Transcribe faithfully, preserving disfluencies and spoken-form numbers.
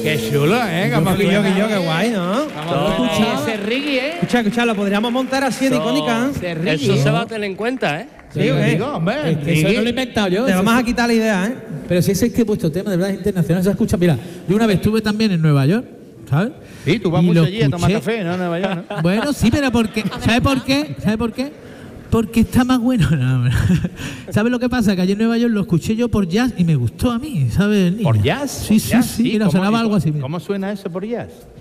Qué chulo, ¿eh? Yo, que yo, que yo, qué guay, ¿no? Vamos a escuchar ese reggae, ¿eh? Escucha, escucha, lo podríamos montar así en icónica. Ese reggae. Eso se va a tener en cuenta, ¿eh? Sí, ¿o qué? Digo, hombre, Es que eso no lo he inventado yo. Te eso vamos sí. a quitar la idea, ¿eh? Pero si ese es que vuestro tema de verdad es internacional, se escucha. Mira, yo una vez estuve también en Nueva York, ¿sabes? Sí, tú vas Y mucho lo allí a tomar escuché. café, ¿no? Nueva York, ¿no? Bueno, sí, pero porque. ¿Sabe por qué? ¿Sabe por qué? Porque está más bueno. No, hombre. ¿Sabes lo que pasa? Que allí en Nueva York lo escuché yo por jazz y me gustó a mí, ¿sabes? ¿Por jazz? Sí, sí, ¿Jazz? sí. Mira, ¿Cómo- sonaba algo así. Mira. ¿Cómo suena eso por jazz?